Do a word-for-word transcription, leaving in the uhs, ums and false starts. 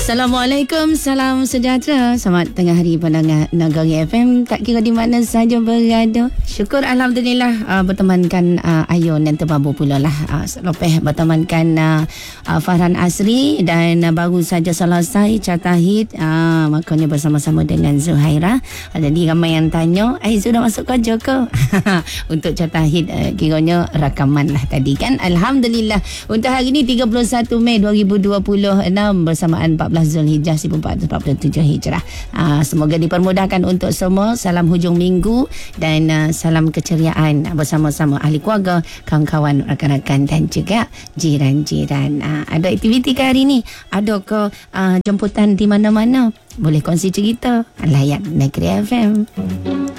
Assalamualaikum, salam sejahtera. Selamat tengah hari pendengar Nagari F M. Tak kira di mana saja berada. Syukur Alhamdulillah uh, bertemankan uh, Ayun dan Terbabu pula lah. Uh, Selepas bertemankan uh, uh, Farhan Asri dan uh, baru saja selesai Catahid. Uh, makanya bersama-sama dengan Zuhaira. Uh, jadi ramai yang tanya, eh Zul dah masuk kerja ke? Untuk Catahid uh, kiranya rakaman lah tadi kan. Alhamdulillah. Untuk hari ini tiga puluh satu Mei dua ribu dua puluh enam bersamaan empat belas Zulhijjah seribu empat ratus empat puluh tujuh Hijrah. Uh, semoga dipermudahkan untuk semua. Salam hujung minggu dan uh, salam keceriaan bersama-sama ahli keluarga, kawan-kawan, rakan-rakan dan juga jiran-jiran. Uh, ada aktiviti ke hari ni? Ada ke uh, jemputan di mana-mana? Boleh kongsi cerita. Layan Negeri F M.